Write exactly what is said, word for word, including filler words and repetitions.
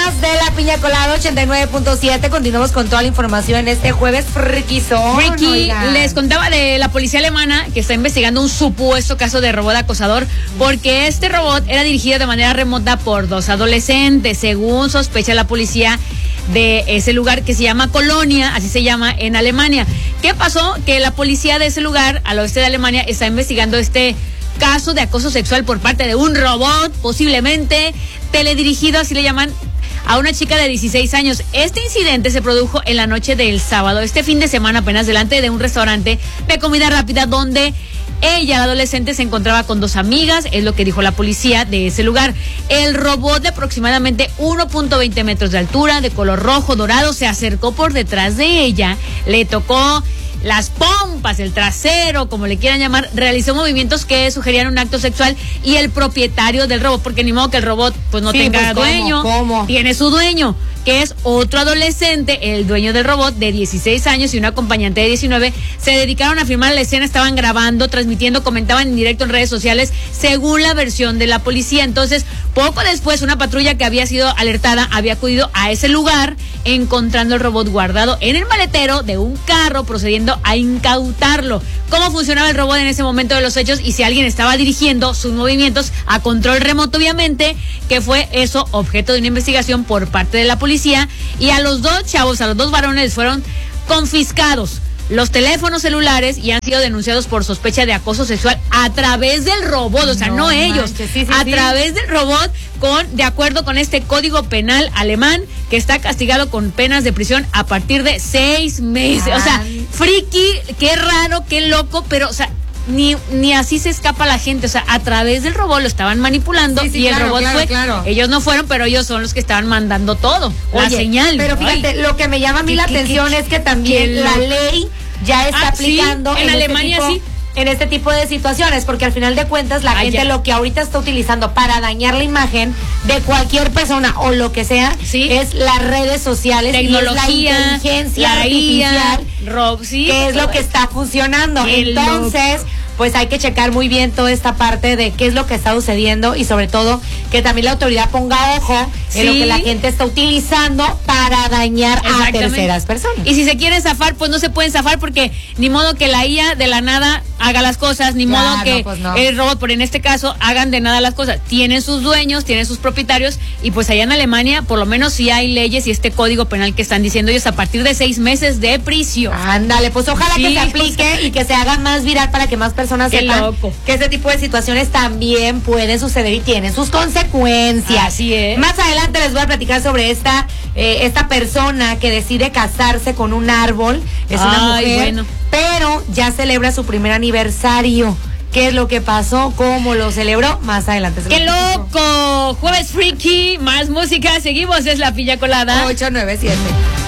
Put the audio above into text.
más de la Piña Colada ochenta y nueve punto siete. Continuamos con toda la información en este jueves frikizón. Friki, les contaba de la policía alemana que está investigando un supuesto caso de robot acosador, porque este robot era dirigido de manera remota por dos adolescentes, según sospecha la policía de ese lugar que se llama Colonia, así se llama en Alemania. ¿Qué pasó? Que la policía de ese lugar, al oeste de Alemania, está investigando este caso de acoso sexual por parte de un robot, posiblemente teledirigido, así le llaman, a una chica de dieciséis años. Este incidente se produjo en la noche del sábado, este fin de semana apenas, delante de un restaurante de comida rápida donde ella, la adolescente, se encontraba con dos amigas, es lo que dijo la policía de ese lugar. El robot de aproximadamente uno punto veinte metros de altura, de color rojo dorado, se acercó por detrás de ella, le tocó las pompas, el trasero, como le quieran llamar, realizó movimientos que sugerían un acto sexual, y el propietario del robot, porque ni modo que el robot pues no sí, tenga pues, dueño, ¿cómo? ¿Cómo? Tiene su dueño, que es otro adolescente, el dueño del robot de dieciséis años y una acompañante de diecinueve, se dedicaron a filmar la escena, estaban grabando, transmitiendo, comentaban en directo en redes sociales, según la versión de la policía. Entonces, poco después, una patrulla que había sido alertada había acudido a ese lugar, encontrando el robot guardado en el maletero de un carro, procediendo a incautarlo. ¿Cómo funcionaba el robot en ese momento de los hechos? Y si alguien estaba dirigiendo sus movimientos a control remoto, obviamente, que fue eso objeto de una investigación por parte de la policía. Y a los dos chavos, a los dos varones, fueron confiscados los teléfonos celulares y han sido denunciados por sospecha de acoso sexual a través del robot, o sea, no, no ellos, manches, sí, sí, a sí. través del robot, con de acuerdo con este código penal alemán, que está castigado con penas de prisión a partir de seis meses. Ah. O sea, friki, qué raro, qué loco, pero, o sea, Ni, ni así se escapa la gente, o sea, a través del robot lo estaban manipulando, sí, sí, y el claro, robot claro, fue, claro. Ellos no fueron, pero ellos son los que estaban mandando todo, Oye, la señal. Pero fíjate, Ay, lo que me llama a mí ¿qué, la qué, atención qué, es que también la ley ya está ah, aplicando sí, en, en Alemania este tipo, sí. en este tipo de situaciones, porque al final de cuentas la Ay, gente ya. lo que ahorita está utilizando para dañar la imagen de cualquier persona o lo que sea, sí. es las redes sociales, tecnología, y es la inteligencia la artificial, Rob, sí, que es lo que está funcionando. Entonces, pues hay que checar muy bien toda esta parte de qué es lo que está sucediendo, y sobre todo que también la autoridad ponga ojo sí. en lo que la gente está utilizando para dañar a terceras personas. Y si se quieren zafar, pues no se pueden zafar, porque ni modo que la I A de la nada haga las cosas, ni claro, modo que pues no. el robot, por en este caso, hagan de nada las cosas. Tienen sus dueños, tienen sus propietarios, y pues allá en Alemania por lo menos sí hay leyes y este código penal que están diciendo ellos a partir de seis meses de prisión. Ándale, pues ojalá sí, que se aplique o sea, y que se haga más viral para que más personas Qué sepan loco. que este tipo de situaciones también pueden suceder y tienen sus consecuencias. Así es. Más adelante les voy a platicar sobre esta eh, esta persona que decide casarse con un árbol. Es Ay, una mujer, bueno. pero ya celebra su primer aniversario. ¿Qué es lo que pasó? ¿Cómo lo celebró? Más adelante. ¡Qué loco! Jueves Friki, más música. Seguimos, es la Piña Colada. ocho nueve siete.